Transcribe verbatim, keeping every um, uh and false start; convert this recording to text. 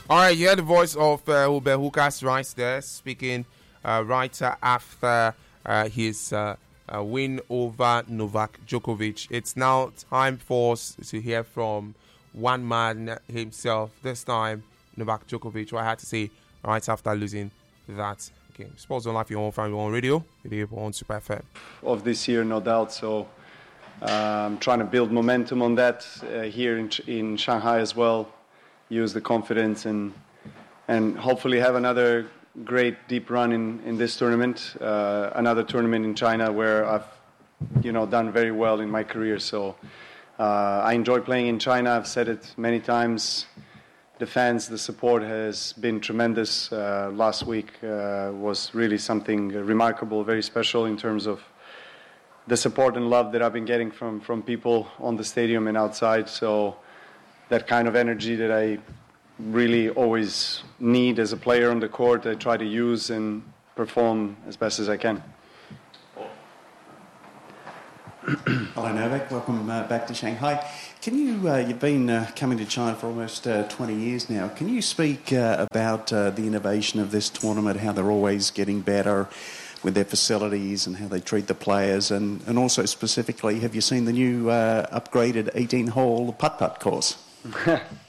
All right, you heard the voice of uh, Hubert Hurkacz right there, speaking uh, right uh, after uh, his uh, uh, win over Novak Djokovic. It's now time for us to hear from one man himself, this time Novak Djokovic, what I had to say right after losing that game. Sports on Life, your own family, on radio, radio on Super F M. Of this year, no doubt, so I'm um, trying to build momentum on that uh, here in, in Shanghai as well. Use the confidence and and hopefully have another great deep run in, in this tournament, uh, another tournament in China where I've you know done very well in my career. So uh, I enjoy playing in China. I've said it many times. The fans, the support has been tremendous. Uh, last week uh, was really something remarkable, very special in terms of the support and love that I've been getting from from people on the stadium and outside. So that kind of energy that I really always need as a player on the court, I try to use and perform as best as I can. Hello Novak, welcome uh, back to Shanghai. Can you, uh, you've been uh, coming to China for almost uh, twenty years now, can you speak uh, about uh, the innovation of this tournament, how they're always getting better with their facilities and how they treat the players, and, and also specifically, have you seen the new uh, upgraded eighteen-hole putt-putt course?